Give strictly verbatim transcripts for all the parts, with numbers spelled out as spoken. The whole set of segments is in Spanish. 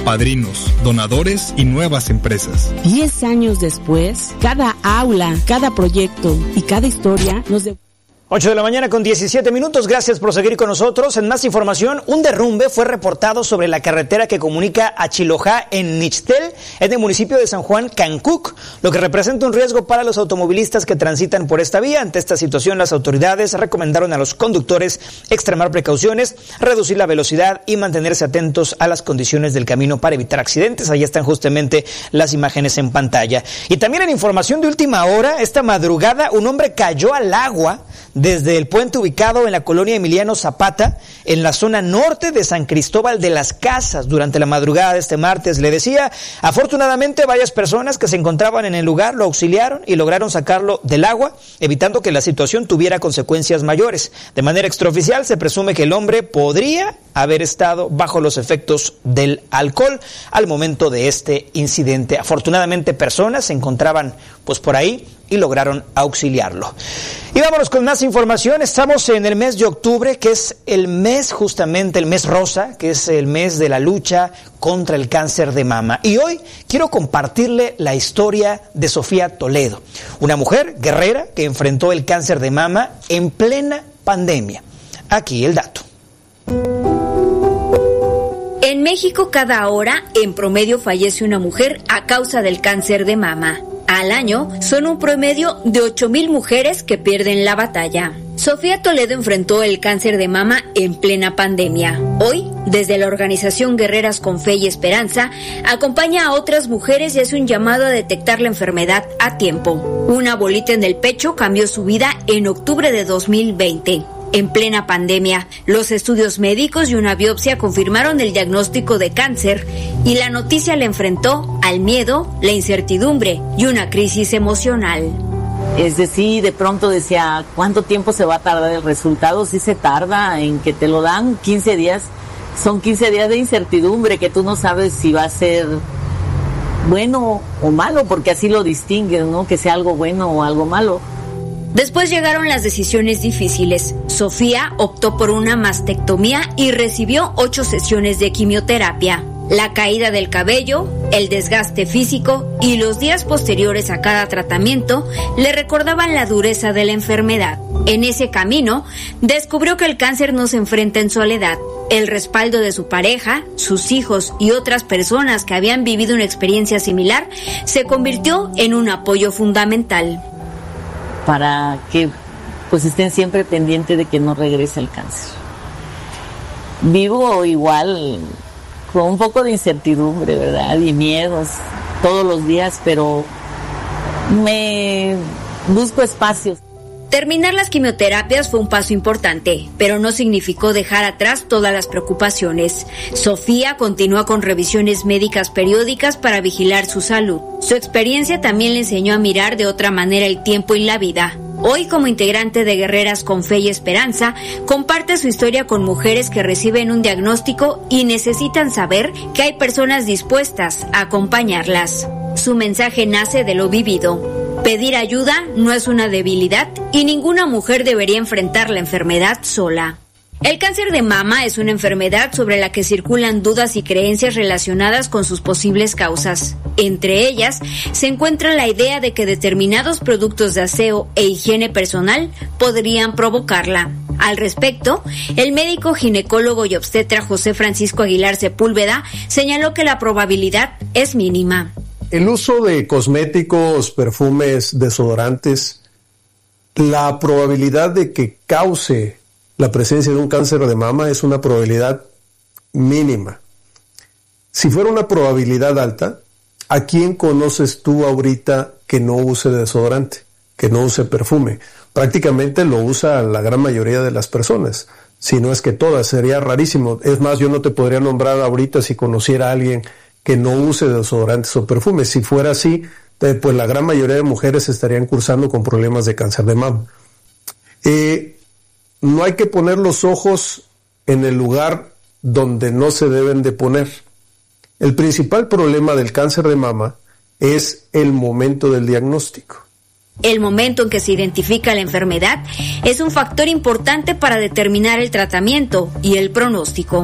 padrinos, donadores y nuevas empresas. Diez años después, cada aula, cada proyecto y cada historia nos de... ocho de la mañana con diecisiete minutos, gracias por seguir con nosotros. En más información, un derrumbe fue reportado sobre la carretera que comunica a Chilojá en Nixtel, en el municipio de San Juan Cancuc, lo que representa un riesgo para los automovilistas que transitan por esta vía. Ante esta situación, las autoridades recomendaron a los conductores extremar precauciones, reducir la velocidad y mantenerse atentos a las condiciones del camino para evitar accidentes. Ahí están justamente las imágenes en pantalla. Y también en información de última hora, esta madrugada un hombre cayó al agua desde el puente ubicado en la colonia Emiliano Zapata, en la zona norte de San Cristóbal de las Casas, durante la madrugada de este martes. Le decía, afortunadamente varias personas que se encontraban en el lugar lo auxiliaron y lograron sacarlo del agua, evitando que la situación tuviera consecuencias mayores. De manera extraoficial, se presume que el hombre podría haber estado bajo los efectos del alcohol al momento de este incidente. Afortunadamente, personas se encontraban pues por ahí y lograron auxiliarlo. Y vámonos con más información. Estamos en el mes de octubre, que es el mes justamente, el mes rosa, que es el mes de la lucha contra el cáncer de mama. Y hoy quiero compartirle la historia de Sofía Toledo, una mujer guerrera que enfrentó el cáncer de mama en plena pandemia. Aquí el dato. En México, cada hora, en promedio, fallece una mujer a causa del cáncer de mama. Al año, son un promedio de ocho mil mujeres que pierden la batalla. Sofía Toledo enfrentó el cáncer de mama en plena pandemia. Hoy, desde la organización Guerreras con Fe y Esperanza, acompaña a otras mujeres y hace un llamado a detectar la enfermedad a tiempo. Una bolita en el pecho cambió su vida en octubre de dos mil veinte. En plena pandemia, los estudios médicos y una biopsia confirmaron el diagnóstico de cáncer y la noticia le enfrentó al miedo, la incertidumbre y una crisis emocional. Es decir, de pronto decía, ¿cuánto tiempo se va a tardar el resultado? Sí se tarda en que te lo dan quince días. Son quince días de incertidumbre que tú no sabes si va a ser bueno o malo, porque así lo distingues, ¿no? Que sea algo bueno o algo malo. Después llegaron las decisiones difíciles. Sofía optó por una mastectomía y recibió ocho sesiones de quimioterapia. La caída del cabello, el desgaste físico y los días posteriores a cada tratamiento le recordaban la dureza de la enfermedad. En ese camino, descubrió que el cáncer no se enfrenta en soledad. El respaldo de su pareja, sus hijos y otras personas que habían vivido una experiencia similar se convirtió en un apoyo fundamental. Para que pues estén siempre pendientes de que no regrese el cáncer. Vivo igual con un poco de incertidumbre, ¿verdad? Y miedos todos los días, pero me busco espacios. Terminar las quimioterapias fue un paso importante, pero no significó dejar atrás todas las preocupaciones. Sofía continúa con revisiones médicas periódicas para vigilar su salud. Su experiencia también le enseñó a mirar de otra manera el tiempo y la vida. Hoy, como integrante de Guerreras con Fe y Esperanza, comparte su historia con mujeres que reciben un diagnóstico y necesitan saber que hay personas dispuestas a acompañarlas. Su mensaje nace de lo vivido. Pedir ayuda no es una debilidad y ninguna mujer debería enfrentar la enfermedad sola. El cáncer de mama es una enfermedad sobre la que circulan dudas y creencias relacionadas con sus posibles causas. Entre ellas, se encuentra la idea de que determinados productos de aseo e higiene personal podrían provocarla. Al respecto, el médico ginecólogo y obstetra José Francisco Aguilar Sepúlveda señaló que la probabilidad es mínima. El uso de cosméticos, perfumes, desodorantes, la probabilidad de que cause la presencia de un cáncer de mama es una probabilidad mínima. Si fuera una probabilidad alta, ¿a quién conoces tú ahorita que no use desodorante, que no use perfume? Prácticamente lo usa la gran mayoría de las personas, si no es que todas, sería rarísimo. Es más, yo no te podría nombrar ahorita si conociera a alguien que no use desodorantes o perfumes. Si fuera así, pues la gran mayoría de mujeres estarían cursando con problemas de cáncer de mama. Eh, no hay que poner los ojos en el lugar donde no se deben de poner. El principal problema del cáncer de mama es el momento del diagnóstico. El momento en que se identifica la enfermedad es un factor importante para determinar el tratamiento y el pronóstico.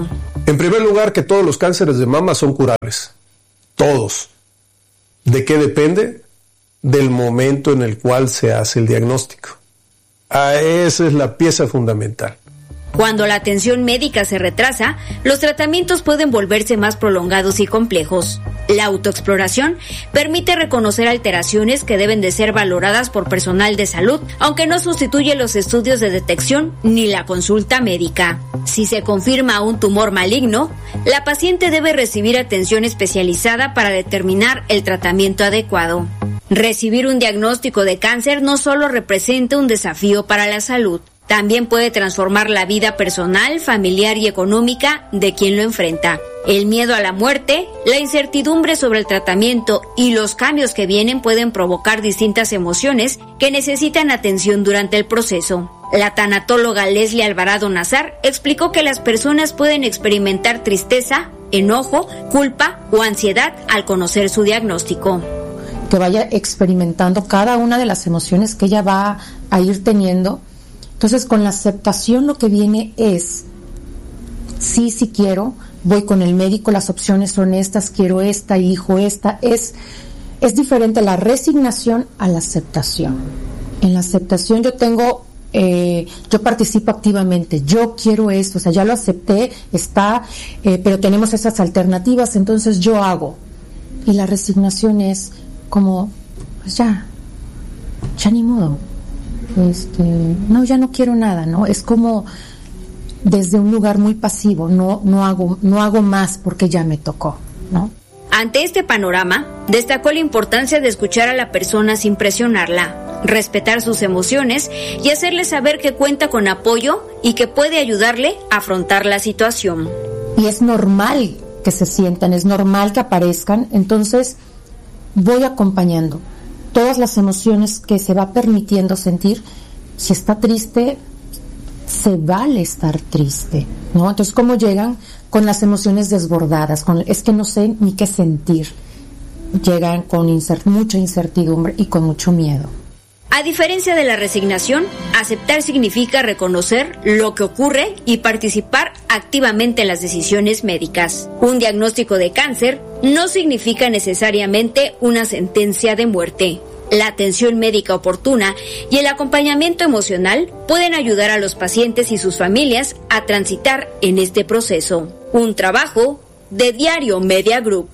En primer lugar, que todos los cánceres de mama son curables. Todos. ¿De qué depende? Del momento en el cual se hace el diagnóstico. Ah, esa es la pieza fundamental. Cuando la atención médica se retrasa, los tratamientos pueden volverse más prolongados y complejos. La autoexploración permite reconocer alteraciones que deben de ser valoradas por personal de salud, aunque no sustituye los estudios de detección ni la consulta médica. Si se confirma un tumor maligno, la paciente debe recibir atención especializada para determinar el tratamiento adecuado. Recibir un diagnóstico de cáncer no solo representa un desafío para la salud, también puede transformar la vida personal, familiar y económica de quien lo enfrenta. El miedo a la muerte, la incertidumbre sobre el tratamiento y los cambios que vienen pueden provocar distintas emociones que necesitan atención durante el proceso. La tanatóloga Leslie Alvarado Nazar explicó que las personas pueden experimentar tristeza, enojo, culpa o ansiedad al conocer su diagnóstico. Que vaya experimentando cada una de las emociones que ella va a ir teniendo. Entonces, con la aceptación lo que viene es, sí, sí quiero, voy con el médico, las opciones son estas, quiero esta, elijo esta. Es, es diferente la resignación a la aceptación. En la aceptación yo tengo, eh, yo participo activamente, yo quiero esto, o sea, ya lo acepté, está, eh, pero tenemos esas alternativas, entonces yo hago. Y la resignación es como, pues ya, ya ni modo. Este, no, ya no quiero nada, ¿no? Es como desde un lugar muy pasivo, no, no hago, no hago más porque ya me tocó, ¿no? Ante este panorama, destacó la importancia de escuchar a la persona sin presionarla, respetar sus emociones y hacerle saber que cuenta con apoyo y que puede ayudarle a afrontar la situación. Y es normal que se sientan, es normal que aparezcan, entonces voy acompañando todas las emociones que se va permitiendo sentir. Si está triste, se vale estar triste, ¿no? Entonces, ¿cómo llegan? Con las emociones desbordadas, con es que no sé ni qué sentir. Llegan con incert- mucha incertidumbre y con mucho miedo. A diferencia de la resignación, aceptar significa reconocer lo que ocurre y participar activamente en las decisiones médicas. Un diagnóstico de cáncer no significa necesariamente una sentencia de muerte. La atención médica oportuna y el acompañamiento emocional pueden ayudar a los pacientes y sus familias a transitar en este proceso. Un trabajo de Diario Media Group.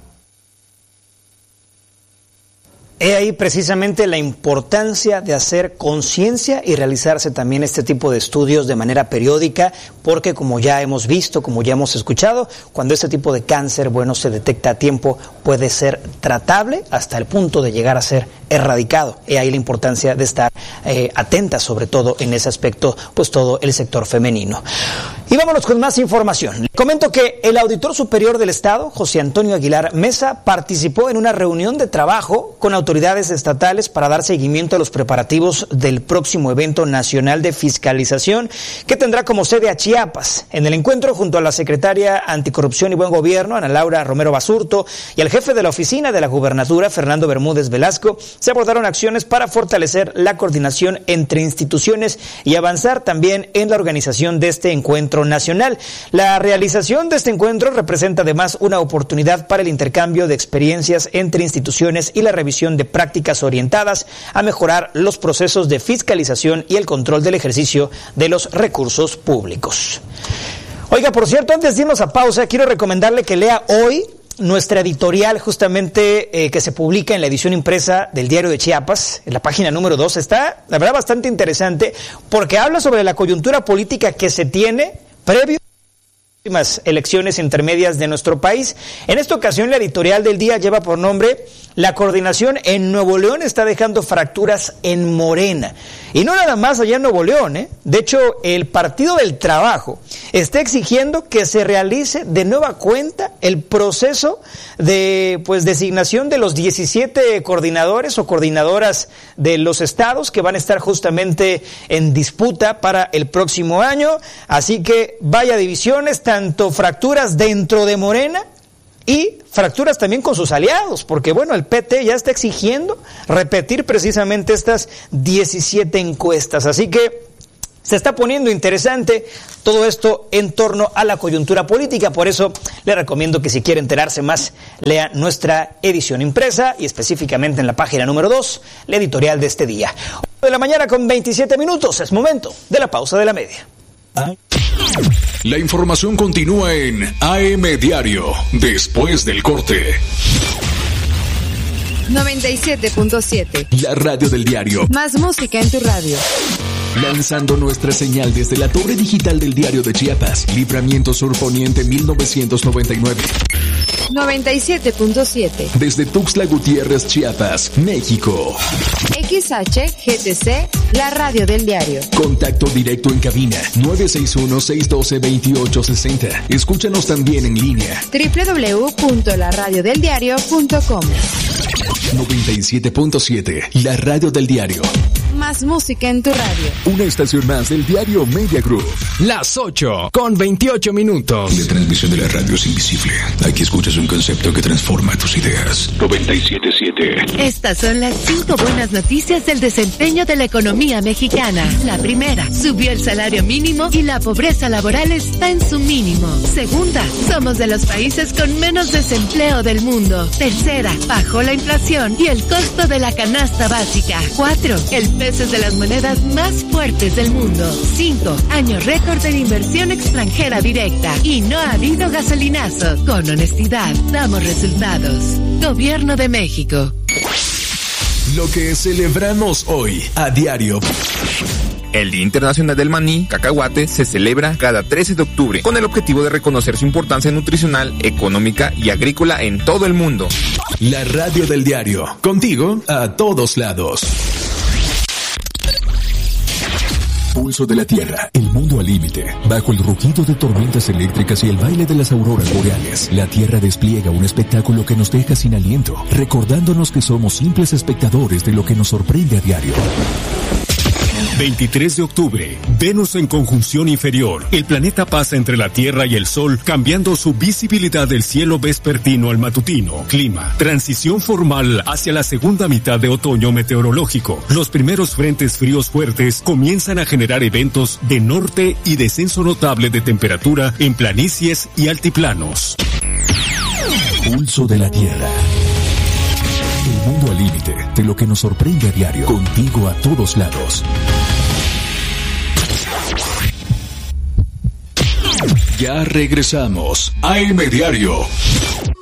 He ahí precisamente la importancia de hacer conciencia y realizarse también este tipo de estudios de manera periódica, porque como ya hemos visto, como ya hemos escuchado, cuando este tipo de cáncer, bueno, se detecta a tiempo, puede ser tratable hasta el punto de llegar a ser erradicado. He ahí la importancia de estar eh, atenta, sobre todo en ese aspecto, pues todo el sector femenino. Y vámonos con más información. Le comento que el Auditor Superior del Estado, José Antonio Aguilar Mesa, participó en una reunión de trabajo con autoridades estatales para dar seguimiento a los preparativos del próximo evento nacional de fiscalización que tendrá como sede a Chiapas. En el encuentro, junto a la secretaria Anticorrupción y Buen Gobierno, Ana Laura Romero Basurto, y al jefe de la oficina de la gubernatura, Fernando Bermúdez Velasco, se abordaron acciones para fortalecer la coordinación entre instituciones y avanzar también en la organización de este encuentro nacional. La realización de este encuentro representa además una oportunidad para el intercambio de experiencias entre instituciones y la revisión de prácticas orientadas a mejorar los procesos de fiscalización y el control del ejercicio de los recursos públicos. Oiga, por cierto, antes de irnos a pausa, quiero recomendarle que lea hoy nuestra editorial justamente eh, que se publica en la edición impresa del Diario de Chiapas, en la página número dos. Está, la verdad, bastante interesante porque habla sobre la coyuntura política que se tiene previo a las últimas elecciones intermedias de nuestro país. En esta ocasión, la editorial del día lleva por nombre La coordinación en Nuevo León está dejando fracturas en Morena. Y no nada más allá en Nuevo León, ¿eh? De hecho, el Partido del Trabajo está exigiendo que se realice de nueva cuenta el proceso de pues designación de los diecisiete coordinadores o coordinadoras de los estados que van a estar justamente en disputa para el próximo año. Así que vaya divisiones, tanto fracturas dentro de Morena y fracturas también con sus aliados, porque bueno, el P T ya está exigiendo repetir precisamente estas diecisiete encuestas. Así que Se está poniendo interesante todo esto en torno a la coyuntura política, por eso le recomiendo que si quiere enterarse más, lea nuestra edición impresa y específicamente en la página número dos, la editorial de este día. ocho de la mañana con veintisiete minutos, es momento de la pausa de la media. La información continúa en A M Diario, después del corte. noventa y siete punto siete. La radio del diario. Más música en tu radio. Lanzando nuestra señal desde la torre digital del Diario de Chiapas, Libramiento Sur Poniente mil novecientos noventa y nueve. noventa y siete punto siete. Desde Tuxtla Gutiérrez, Chiapas, México. X H G T C, la radio del diario. Contacto directo en cabina nueve seis uno, seis uno dos, dos ocho seis cero. Escúchanos también en línea. doble u doble u doble u punto la radio del diario punto com. noventa y siete punto siete, la radio del diario. Más música en tu radio. Una estación más del diario Media Group. Las ocho con veintiocho minutos. La transmisión de la radio es invisible. Aquí escuchas un concepto que transforma tus ideas. noventa y siete punto siete. Estas son las cinco buenas noticias del desempeño de la economía mexicana. La primera, subió el salario mínimo y la pobreza laboral está en su mínimo. Segunda, somos de los países con menos desempleo del mundo. Tercera, bajó la inflación y el costo de la canasta básica. Cuatro, el peso es de las monedas más fuertes del mundo. Cinco, año récord de inversión extranjera directa. Y no ha habido gasolinazo. Con honestidad, damos resultados. Gobierno de México. Lo que celebramos hoy a diario. El Día Internacional del Maní, cacahuate, se celebra cada trece de octubre con el objetivo de reconocer su importancia nutricional, económica y agrícola en todo el mundo. La radio del diario, contigo a todos lados. Pulso de la Tierra, el mundo al límite. Bajo el rugido de tormentas eléctricas y el baile de las auroras boreales, la Tierra despliega un espectáculo que nos deja sin aliento, recordándonos que somos simples espectadores de lo que nos sorprende a diario. veintitrés de octubre, Venus en conjunción inferior. El planeta pasa entre la Tierra y el Sol, cambiando su visibilidad del cielo vespertino al matutino. Clima, transición formal hacia la segunda mitad de otoño meteorológico. Los primeros frentes fríos fuertes comienzan a generar eventos de norte y descenso notable de temperatura en planicies y altiplanos. Pulso de la Tierra. El mundo al límite de lo que nos sorprende a diario. Contigo a todos lados. Ya regresamos a A M Diario.